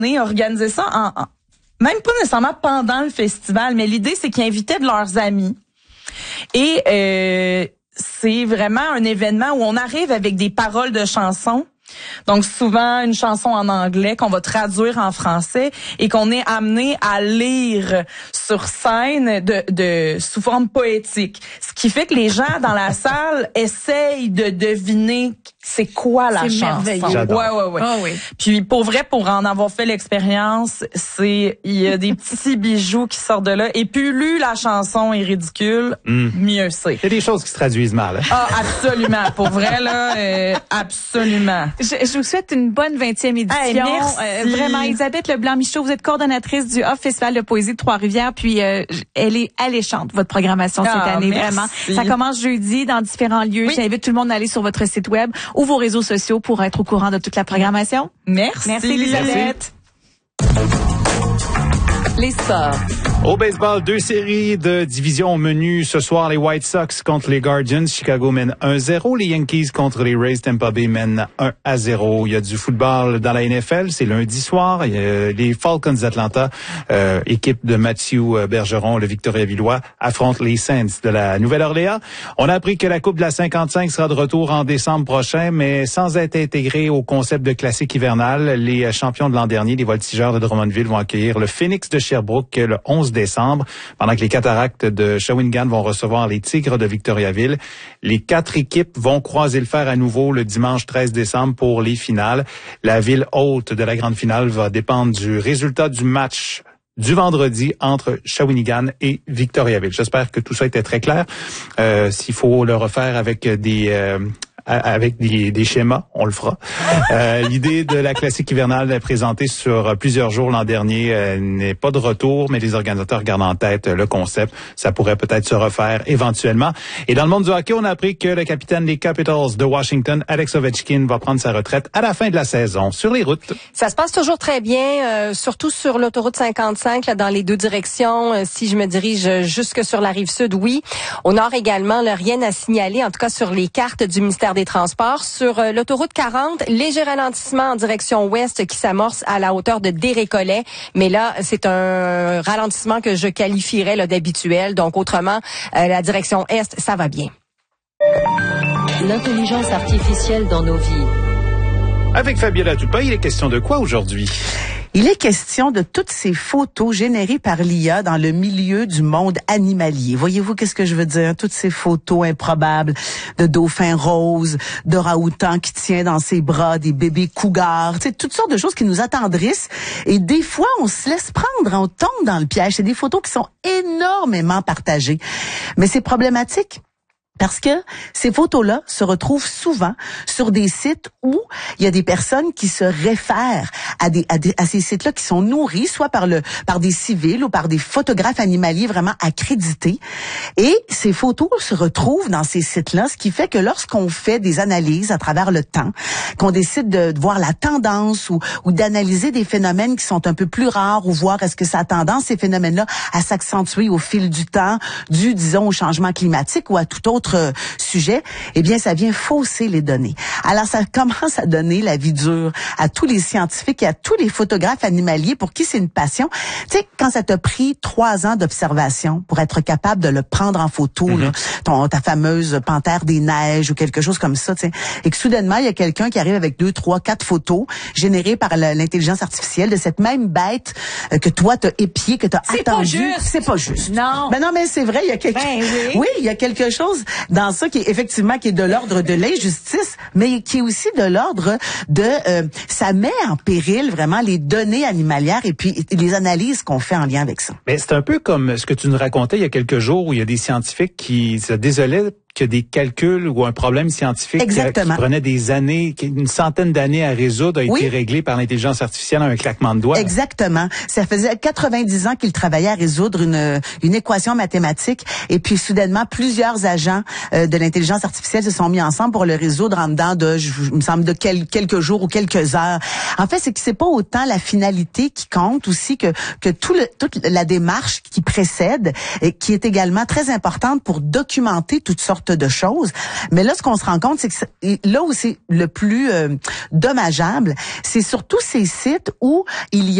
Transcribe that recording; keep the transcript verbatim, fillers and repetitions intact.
organiser ça en, en même pas nécessairement pendant le festival, mais l'idée c'est qu'ils invitaient de leurs amis. Et euh, c'est vraiment un événement où on arrive avec des paroles de chansons. Donc souvent une chanson en anglais qu'on va traduire en français et qu'on est amené à lire sur scène de, de sous forme poétique. Ce qui fait que les gens dans la salle essayent de deviner c'est quoi la c'est chanson. Merveilleux. Ouais, ouais, ouais. Oh, oui. Puis pour vrai, pour en avoir fait l'expérience, c'est il y a des petits bijoux qui sortent de là. Et plus la chanson est ridicule, mm. mieux c'est. Il y a des choses qui se traduisent mal. Hein? Ah, absolument. Pour vrai là, euh, absolument. Je, je vous souhaite une bonne vingtième édition. Hey, merci. Euh, vraiment, Elisabeth Leblanc-Michaud, vous êtes coordonnatrice du Off Festival de poésie de Trois-Rivières, puis euh, elle est alléchante, votre programmation ah, cette année, merci. vraiment. Ça commence jeudi dans différents lieux. Oui. J'invite tout le monde à aller sur votre site web ou vos réseaux sociaux pour être au courant de toute la programmation. Merci. Merci, Elisabeth. Merci. Les sports. Au baseball, deux séries de division au menu. Ce soir, les White Sox contre les Guardians. Chicago mène un zéro. Les Yankees contre les Rays. Tampa Bay mène un à zéro. Il y a du football dans la N F L. C'est lundi soir. Il y a les Falcons d'Atlanta, euh, équipe de Mathieu Bergeron, le Victoriavillois, affrontent les Saints de la Nouvelle-Orléans. On a appris que la Coupe de la cinquante-cinq sera de retour en décembre prochain, mais sans être intégrée au concept de classique hivernal. Les champions de l'an dernier, les Voltigeurs de Drummondville, vont accueillir le Phoenix de Sherbrooke le onze décembre, pendant que les Cataractes de Shawinigan vont recevoir les Tigres de Victoriaville. Les quatre équipes vont croiser le fer à nouveau le dimanche treize décembre pour les finales. La ville hôte de la grande finale va dépendre du résultat du match du vendredi entre Shawinigan et Victoriaville. J'espère que tout ça était très clair. Euh, s'il faut le refaire avec des... Euh, avec des, des schémas, on le fera. Euh, l'idée de la classique hivernale présentée sur plusieurs jours l'an dernier euh, n'est pas de retour, mais les organisateurs gardent en tête le concept. Ça pourrait peut-être se refaire éventuellement. Et dans le monde du hockey, on a appris que le capitaine des Capitals de Washington, Alex Ovechkin, va prendre sa retraite à la fin de la saison sur les routes. Ça se passe toujours très bien, euh, surtout sur l'autoroute cinquante-cinq, là, dans les deux directions. Euh, si je me dirige jusque sur la rive sud, oui. Au nord également, là, rien à signaler, en tout cas sur les cartes du ministère des Transports. Sur euh, l'autoroute quarante, léger ralentissement en direction ouest qui s'amorce à la hauteur de Desrécollets. Mais là, c'est un ralentissement que je qualifierais là, d'habituel. Donc, autrement, euh, la direction est, ça va bien. L'intelligence artificielle dans nos vies. Avec Fabiola Toupin, il est question de quoi aujourd'hui? Il est question de toutes ces photos générées par l'I A dans le milieu du monde animalier. Voyez-vous qu'est-ce que je veux dire? Toutes ces photos improbables de dauphins roses, d'orang-outan qui tient dans ses bras des bébés cougars, tu sais, toutes sortes de choses qui nous attendrissent. Et des fois, on se laisse prendre, on tombe dans le piège. C'est des photos qui sont énormément partagées. Mais c'est problématique. Parce que ces photos-là se retrouvent souvent sur des sites où il y a des personnes qui se réfèrent à des, à des, à ces sites-là qui sont nourris soit par le, par des civils ou par des photographes animaliers vraiment accrédités. Et ces photos se retrouvent dans ces sites-là, ce qui fait que lorsqu'on fait des analyses à travers le temps, qu'on décide de, de voir la tendance ou, ou d'analyser des phénomènes qui sont un peu plus rares ou voir est-ce que ça a tendance, ces phénomènes-là, à s'accentuer au fil du temps, dû, disons, au changement climatique ou à tout autre sujet, eh bien, ça vient fausser les données. Alors, ça commence à donner la vie dure à tous les scientifiques et à tous les photographes animaliers pour qui c'est une passion. Tu sais, quand ça t'a pris trois ans d'observation pour être capable de le prendre en photo, mm-hmm. là, ton, ta fameuse panthère des neiges ou quelque chose comme ça, tu sais, et que soudainement, il y a quelqu'un qui arrive avec deux, trois, quatre photos générées par l'intelligence artificielle de cette même bête euh, que toi, t'as épiée, que t'as attendu. C'est pas juste. C'est pas juste. Non. Ben non, mais c'est vrai, il y a quelque ben oui. oui, il y a quelque chose dans ça qui est effectivement qui est de l'ordre de l'injustice, mais qui est aussi de l'ordre de euh, ça met en péril vraiment les données animalières et puis les analyses qu'on fait en lien avec ça. Mais c'est un peu comme ce que tu nous racontais il y a quelques jours où il y a des scientifiques qui se désolaient que des calculs ou un problème scientifique qui, qui prenait des années, une centaine d'années à résoudre a oui. été réglé par l'intelligence artificielle à un claquement de doigts. Exactement. Ça faisait quatre-vingt-dix ans qu'il travaillait à résoudre une, une équation mathématique et puis soudainement plusieurs agents euh, de l'intelligence artificielle se sont mis ensemble pour le résoudre en dedans de, je, je me semble, de quel, quelques jours ou quelques heures. En fait, c'est que c'est pas autant la finalité qui compte aussi que que tout le, toute la démarche qui précède et qui est également très importante pour documenter toutes sortes sortes de choses. Mais là, ce qu'on se rend compte, c'est que c'est, là où c'est le plus euh, dommageable, c'est sur tous ces sites où il y a